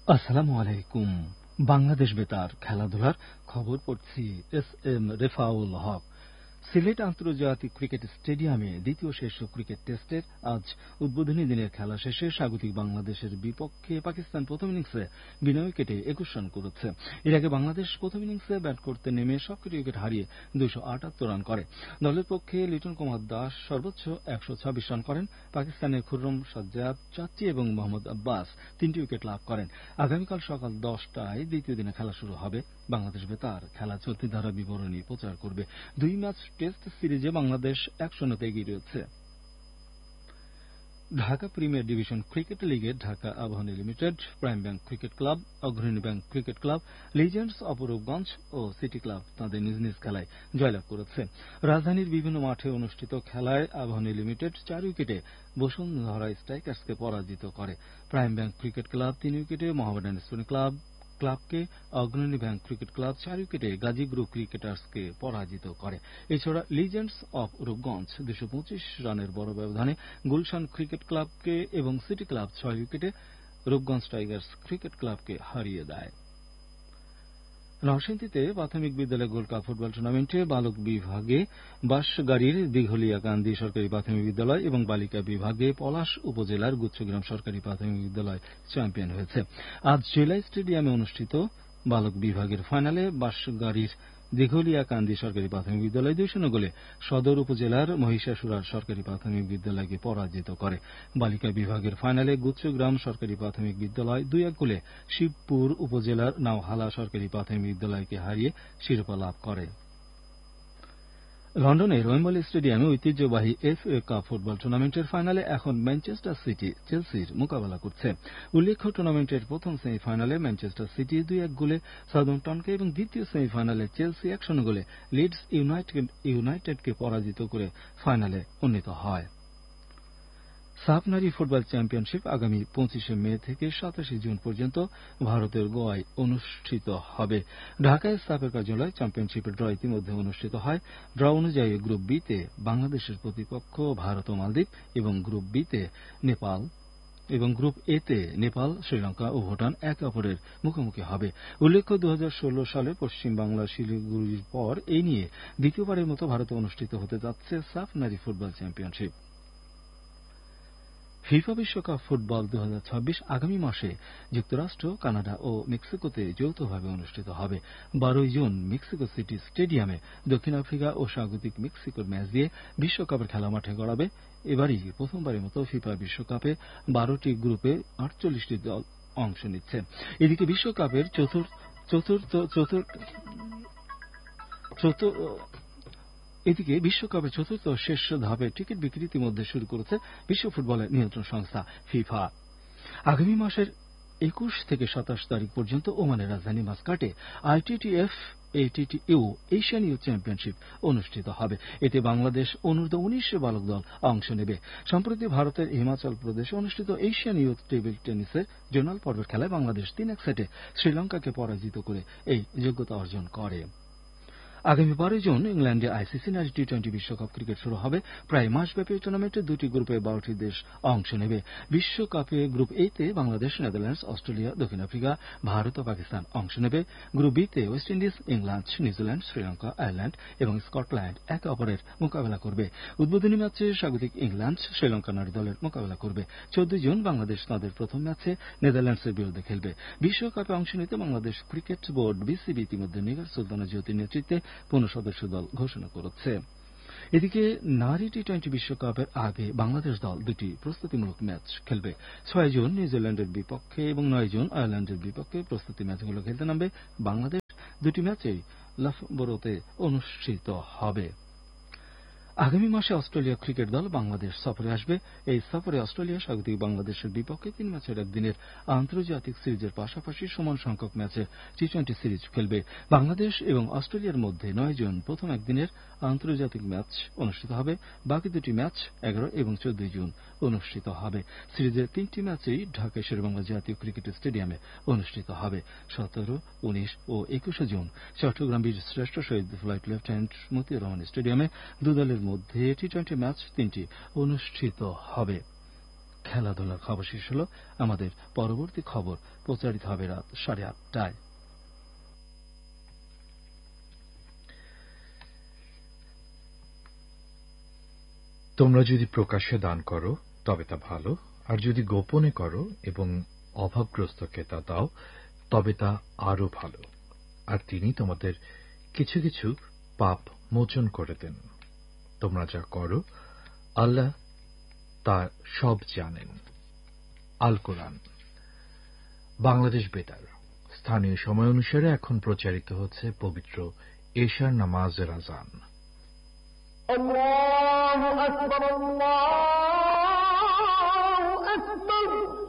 আসসালামু আলাইকুম। বাংলাদেশ বেতার খেলাধুলার খবর পড়ছি এস এম রেফাউল হক। সিলেট আন্তর্জাতিক ক্রিকেট স্টেডিয়ামে দ্বিতীয় শীর্ষ ক্রিকেট টেস্টের আজ উদ্বোধনী দিনের খেলা শেষে স্বাগতিক বাংলাদেশের বিপক্ষে পাকিস্তান প্রথম ইনিংসে বিনা উইকেটে ২১ রান করেছে। এর আগে বাংলাদেশ প্রথম ইনিংসে ব্যাট করতে নেমে সবকটি উইকেট হারিয়ে ২৭৮ রান করে। দলের পক্ষে লিটন কুমার দাস সর্বোচ্চ ১২৬ রান করেন। পাকিস্তানের খুররম সাজ্জাদ ৪টি এবং মোহাম্মদ আব্বাস ৩টি উইকেট লাভ করেন। আগামীকাল সকাল ১০টায় দ্বিতীয় দিনে খেলা শুরু হবে। বাংলাদেশ বেতার খেলা চলতি ধারা বিবরণী প্রচার করবে। ২ ম্যাচ টেস্ট সিরিজে বাংলাদেশ ১-০ এগিয়ে রয়েছে। ঢাকা প্রিমিয়ার ডিভিশন ক্রিকেট লিগে Dhaka Abahani limited, prime bank cricket club, অগ্রণী ব্যাংক ক্রিকেট ক্লাব, লিজেন্ডস অপরূপগঞ্জ ও সিটি ক্লাব তাদের নিজ নিজ খেলায় জয়লাভ করেছে। রাজধানীর বিভিন্ন মাঠে অনুষ্ঠিত খেলায় আবাহনী লিমিটেড ৪ উইকেটে বসুন্ধরা স্ট্রাইকার্সকে পরাজিত করে। প্রাইম ব্যাংক ক্রিকেট ক্লাব ৩ উইকেটে মোহামেডান স্পোর্টিং ক্লাবকে, অগ্রণী ব্যাংক ক্রিকেট ক্লাব ৪ উইকেটে গাজী গ্রুপ ক্রিকেটার্সকে পরাজিত করে। এছাড়া লিজেন্ডস অব রূপগঞ্জ ২২৫ রানের বড় ব্যবধানে গুলশান ক্রিকেট ক্লাবকে এবং সিটি ক্লাব ৬ উইকেটে রূপগঞ্জ টাইগার্স ক্রিকেট ক্লাবকে হারিয়ে দেয়। নরসিংদীতে প্রাথমিক বিদ্যালয় গোল্ড কাপ ফুটবল টুর্নামেন্টে বালক বিভাগে বাঁশগাড়ির দিঘলিয়াকান্দি সরকারি প্রাথমিক বিদ্যালয় এবং বালিকা বিভাগে পলাশ উপজেলার গুচ্ছগ্রাম সরকারি প্রাথমিক বিদ্যালয় চ্যাম্পিয়ন হয়েছে। আজ জেলা স্টেডিয়ামে অনুষ্ঠিত বালক বিভাগের ফাইনালে বাঁশগাড়ির দিঘলিয়াকান্দি সরকারি প্রাথমিক বিদ্যালয় ২-০ গোলে সদর উপজেলার মহিষাসুরার সরকারি প্রাথমিক বিদ্যালয়কে পরাজিত করে। বালিকা বিভাগের ফাইনালে গুচ্ছগ্রাম সরকারি প্রাথমিক বিদ্যালয় ২-১ গোলে শিবপুর উপজেলার নাওহালা সরকারি প্রাথমিক বিদ্যালয়কে হারিয়ে শিরোপা লাভ করে। লন্ডনের ওয়েম্বলি স্টেডিয়ামে ঐতিহ্যবাহী এফএ কাপ ফুটবল টুর্নামেন্টের ফাইনালে এখন ম্যানচেস্টার সিটি চেলসির মোকাবেলা করছে। উল্লেখ্য, টুর্নামেন্টের প্রথম সেমিফাইনালে ম্যানচেস্টার সিটি ২-১ গোলে সাউদাম্পটনকে এবং দ্বিতীয় সেমিফাইনালে চেলসি ১-০ গোলে লিডস ইউনাইটেডকে পরাজিত করে ফাইনালে উন্নীত হয়। সাফ নারী ফুটবল চ্যাম্পিয়নশিপ আগামী ২৫ মে থেকে ২৭ জুন পর্যন্ত ভারতের গোয়ায় অনুষ্ঠিত হবে। ঢাকায় সাফের কার্যালয়ে চ্যাম্পিয়নশিপের ড্র ইতিমধ্যে অনুষ্ঠিত হয়। ড্র অনুযায়ী গ্রুপ বি তে বাংলাদেশের প্রতিপক্ষ ভারত ও মালদ্বীপ এবং গ্রুপ বি তে নেপাল এবং গ্রুপ এ তে নেপাল, শ্রীলঙ্কা ও ভুটান একে অপরের মুখোমুখি হবে। উল্লেখ্য, ২০১৬ সালে পশ্চিম বাংলার শিলিগুড়ির পর এই নিয়ে দ্বিতীয়বারের মতো ভারতে অনুষ্ঠিত হতে যাচ্ছে সাফ নারী ফুটবল চ্যাম্পিয়নশিপ। ফিফা বিশ্বকাপ ফুটবল ২০২৬ আগামী মাসে যুক্তরাষ্ট্র, কানাডা ও মেক্সিকোতে যৌথভাবে অনুষ্ঠিত হবে। ১২ জুন মেক্সিকো সিটি স্টেডিয়ামে দক্ষিণ আফ্রিকা ও স্বাগতিক মেক্সিকোর ম্যাচ দিয়ে বিশ্বকাপের খেলা মাঠে গড়াবে। এবারই প্রথমবারের মতো ফিফা বিশ্বকাপে ১২টি গ্রুপে ৪৮টি দল অংশ নিচ্ছে। এদিকে বিশ্বকাপের চতুর্থ শেষ ধাপের টিকিট বিক্রি ইতিমধ্যে শুরু করেছে বিশ্ব ফুটবলের নিয়ন্ত্রণ সংস্থা ফিফা। আগামী মাসের ২১ থেকে ২৭ তারিখ পর্যন্ত ওমানের রাজধানী মাস্কাটে আইটিটিএফ এটিটিইউ এশিয়ান ইউথ চ্যাম্পিয়নশিপ অনুষ্ঠিত হবে। এতে বাংলাদেশ অনূর্ধ্ব ১৯ বালক দল অংশ নেবে। সম্প্রতি ভারতের হিমাচল প্রদেশে অনুষ্ঠিত এশিয়ান ইউথ টেবিল টেনিসের জোনাল পর্বের খেলায় বাংলাদেশ ৩-১ সেটে শ্রীলঙ্কাকে পরাজিত করে এই যোগ্যতা অর্জন করে। আগামী ১২ জুন ইংল্যান্ডে আইসিসি নারী টি-২০ বিশ্বকাপ ক্রিকেট শুরু হবে। প্রায় মাসব্যাপী টুর্নামেন্টে ২টি গ্রুপে ১২টি দেশ অংশ নেবে। বিশ্বকাপে গ্রুপ এ তে বাংলাদেশ, নেদারল্যান্ডস, অস্ট্রেলিয়া, দক্ষিণ আফ্রিকা, ভারত ও পাকিস্তান অংশ নেবে। গ্রুপ বি তে West Indies, England, New Zealand, Sri Lanka, Ireland এবং স্কটল্যান্ড একে অপরের মোকাবেলা করবে। উদ্বোধনী ম্যাচে স্বাগতিক ইংল্যান্ড শ্রীলঙ্কা নারী দলের মোকাবেলা করবে। ১৪ জুন বাংলাদেশ তাদের প্রথম ম্যাচে নেদারল্যান্ডসের বিরুদ্ধে খেলবে। বিশ্বকাপে অংশ নিতে বাংলাদেশ ক্রিকেট বোর্ড বিসিবি ইতিমধ্যে নিগার সুলতানা জ্যোতির নেতৃত্বে ১৫ সদস্য দল ঘোষণা করেছে। এদিকে নারী টি-২০ বিশ্বকাপের আগে বাংলাদেশ দল ২টি প্রস্তুতিমূলক ম্যাচ খেলবে। ৬ জুন নিউজিল্যান্ডের বিপক্ষে এবং ৯ জুন আয়ারল্যান্ডের বিপক্ষে প্রস্তুতি ম্যাচগুলো খেলতে নামবে বাংলাদেশ। ২টি ম্যাচেই লাফবরোতে অনুষ্ঠিত হবে। আগামী মাসে অস্ট্রেলিয়া ক্রিকেট দল বাংলাদেশ সফরে আসবে। এই সফরে অস্ট্রেলিয়া স্বাগতিক বাংলাদেশের বিপক্ষে ৩ ম্যাচের একদিনের আন্তর্জাতিক সিরিজের পাশাপাশি সমান সংখ্যক ম্যাচের টি-২০ সিরিজ খেলবে। বাংলাদেশ এবং অস্ট্রেলিয়ার মধ্যে ৯ জুন প্রথম একদিনের আন্তর্জাতিক ম্যাচ অনুষ্ঠিত হবে। বাকি দুটি ম্যাচ ১১ এবং ১৪ জুন অনুষ্ঠিত হবে। সিরিজের ৩টি ম্যাচেই ঢাকা শেরেবাংলা জাতীয় ক্রিকেট স্টেডিয়ামে অনুষ্ঠিত হবে। ১৭, ১৯ ও ২১ জুন চট্টগ্রাম বীরশ্রেষ্ঠ শহীদ ফ্লাইট লেফটেন্যান্ট মতিউর রহমান স্টেডিয়ামে দুদলের মধ্যে টি-২০ ম্যাচ ৩টি অনুষ্ঠিত হবে। খেলাধুলার খবর শেষ হল। আমাদের পরবর্তী খবর প্রচারিত হবে রাত 8:30টায়। তোমরা যদি প্রকাশ্যে দান করো তবে তা ভালো, আর যদি গোপনে করো এবং অভাবগ্রস্তকে তা দাও তবে তা আরো ভালো, আর তিনি তোমাদের কিছু কিছু পাপ মোচন করে দেন। তোমরা যা করো আল্লাহ তা সব জানেন। আল কোরআন। বাংলাদেশ বেতার। স্থানীয় সময় অনুসারে এখন প্রচারিত হচ্ছে পবিত্র এশার নামাজের আযান। আল্লাহু আকবার, আল্লাহু আকবার।